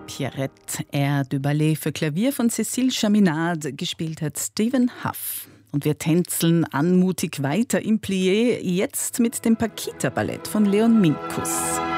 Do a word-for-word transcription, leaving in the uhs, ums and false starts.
Pierrette, Air du Ballet für Klavier von Cécile Chaminade, gespielt hat Stephen Huff. Und wir tänzeln anmutig weiter im Plié, jetzt mit dem Paquita-Ballett von Leon Minkus.